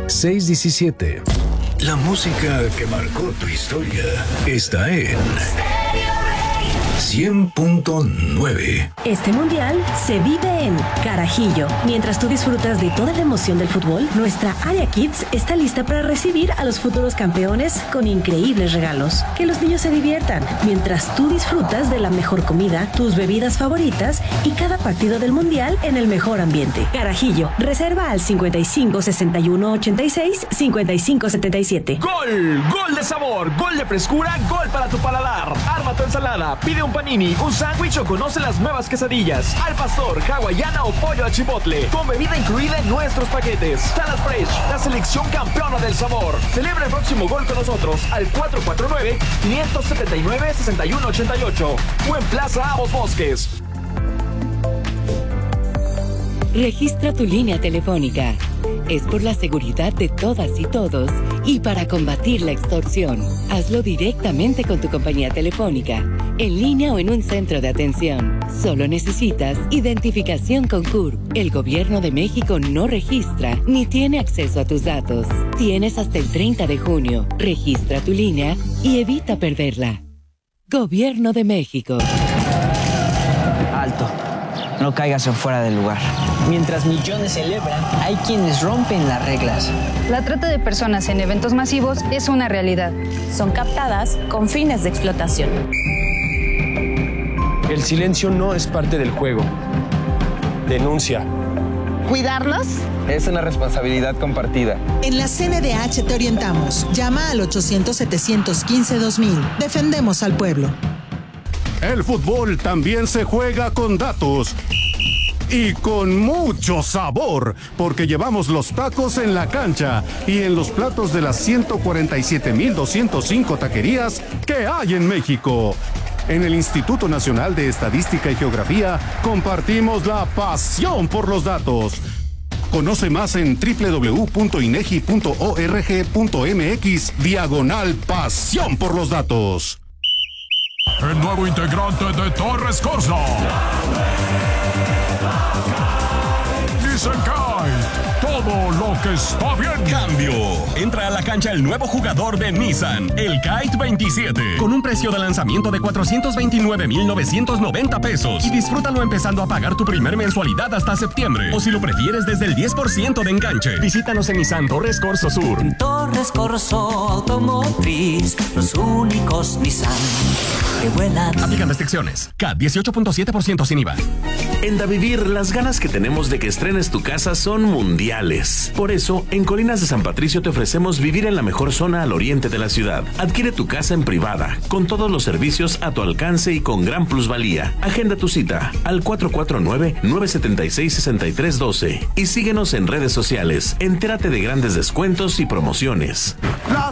617. La música que marcó tu historia está en 100.9. Este mundial se vive en Carajillo. Mientras tú disfrutas de toda la emoción del fútbol, nuestra área Kids está lista para recibir a los futuros campeones con increíbles regalos. Que los niños se diviertan mientras tú disfrutas de la mejor comida, tus bebidas favoritas y cada partido del mundial en el mejor ambiente. Carajillo, reserva al 55 61 86 55 77. ¡Gol! ¡Gol de sabor! ¡Gol de frescura! ¡Gol para tu paladar! Arma tu ensalada, pide un panini, un sándwich o conoce las nuevas quesadillas. Al pastor, hawaiana o pollo al chipotle. Con bebida incluida en nuestros paquetes. Salad Fresh, la selección campeona del sabor. Celebra el próximo gol con nosotros al 449-579-6188 o en Plaza Amos Bosques. Registra tu línea telefónica. Es por la seguridad de todas y todos y para combatir la extorsión. Hazlo directamente con tu compañía telefónica, en línea o en un centro de atención. Solo necesitas identificación con CURP. El Gobierno de México no registra ni tiene acceso a tus datos. Tienes hasta el 30 de junio. Registra tu línea y evita perderla. Gobierno de México. Alto. No caigas en fuera del lugar. Mientras millones celebran, hay quienes rompen las reglas. La trata de personas en eventos masivos es una realidad. Son captadas con fines de explotación. El silencio no es parte del juego. Denuncia. ¿Cuidarnos? Es una responsabilidad compartida. En la CNDH te orientamos. Llama al 800-715-2000. Defendemos al pueblo. El fútbol también se juega con datos. Y con mucho sabor, porque llevamos los tacos en la cancha y en los platos de las 147,205 taquerías que hay en México. En el Instituto Nacional de Estadística y Geografía compartimos la pasión por los datos. Conoce más en www.inegi.org.mx/pasión por los datos. El nuevo integrante de Torres Corsa. Nissan Kite, todo lo que está bien. Cambio. Entra a la cancha el nuevo jugador de Nissan, el Kite 27, con un precio de lanzamiento de 429,990 pesos. Y disfrútalo empezando a pagar tu primer mensualidad hasta septiembre. O si lo prefieres, desde el 10% de enganche. Visítanos en Nissan Torres Corso Sur. En Torres Corso Automotriz, los únicos Nissan que vuelan. Aplican restricciones. CAT 18.7% sin IVA. En Davivir, las ganas que tenemos de que estrenes tu casa son mundiales. Por eso, en Colinas de San Patricio te ofrecemos vivir en la mejor zona al oriente de la ciudad. Adquiere tu casa en privada, con todos los servicios a tu alcance y con gran plusvalía. Agenda tu cita al 449-976-6312 y síguenos en redes sociales. Entérate de grandes descuentos y promociones. La